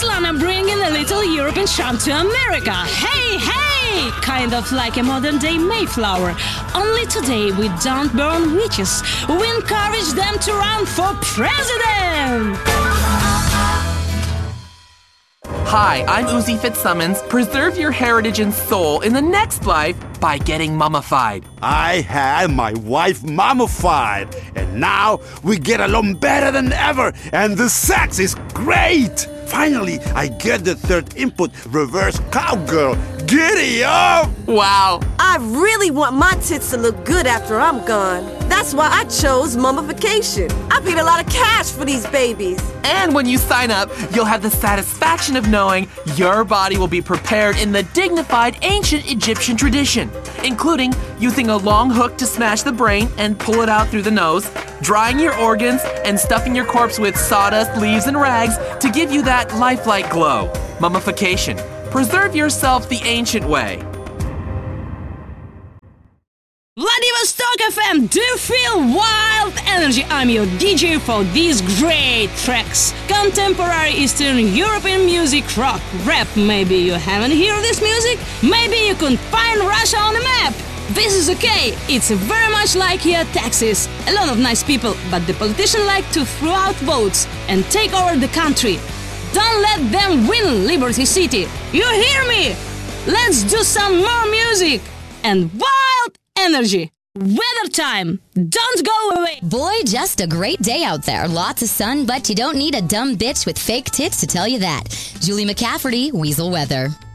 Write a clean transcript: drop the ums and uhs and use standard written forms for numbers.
It's Lana bringing a little European charm to America. Hey, hey! Kind of like a modern-day Mayflower. Only today we don't burn witches. We encourage them to run for president! Hi, I'm Uzi Fitzsimmons. Preserve your heritage and soul in the next life by getting mummified. I had my wife mummified, and now we get along better than ever, and the sex is great! Finally, I get the third input, reverse cowgirl. Giddy up! Wow. I really want my tits to look good after I'm gone. That's why I chose mummification. I paid a lot of cash for these babies. And when you sign up, you'll have the satisfaction of knowing your body will be prepared in the dignified ancient Egyptian tradition, including using a long hook to smash the brain and pull it out through the nose, drying your organs, and stuffing your corpse with sawdust, leaves, and rags to give you that lifelike glow. Mummification. Preserve yourself the ancient way. Vladivostok FM, do you feel wild energy? I'm your DJ for these great tracks. Contemporary Eastern European music, rock, rap. Maybe you haven't heard this music? Maybe you couldn't find Russia on the map. This is okay. It's very much like here Texas. A lot of nice people, but the politicians like to throw out votes and take over the country. Don't let them win Liberty City. You hear me? Let's do some more music and wild energy. Weather time. Don't go away. Boy, just a great day out there. Lots of sun, but you don't need a dumb bitch with fake tits to tell you that. Julie McCafferty, Weasel Weather.